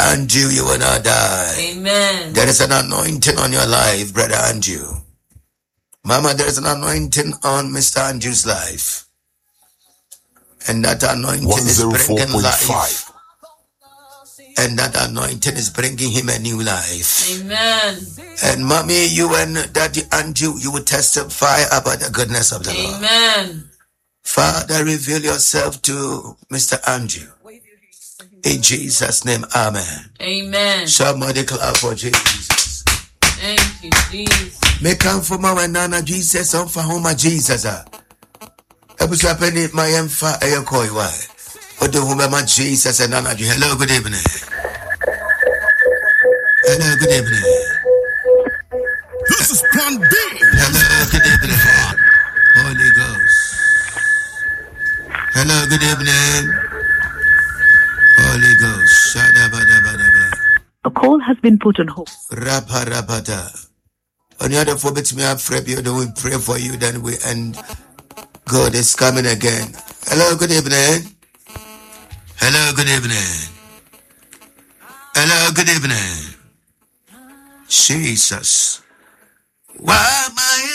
Andrew, you will not die. Amen. There is an anointing on your life, Brother Andrew. Mama, there is an anointing on Mr. Andrew's life. And that anointing is bringing life. And that anointing is bringing him a new life. Amen. And mommy, you and Daddy Andrew, you will testify about the goodness of the Lord. Amen. Father, reveal yourself to Mr. Andrew. In Jesus' name, amen. Amen. Somebody clap for Jesus. Thank you, Jesus. Make come for my nana Jesus, on for home Jesus. Ebusu apeni my emfa eyekoi why. Odo home Jesus and nana. Hello, good evening. Hello, good evening. This is Plan B. Hello, good evening. Holy Ghost. Hello, good evening. Holy Ghost. A call has been put on hold. Rapata. On the other four bits, me up, Frebio, then we pray for you, then we end. God is coming again. Hello, good evening. Hello, good evening. Hello, good evening. Jesus. Why am I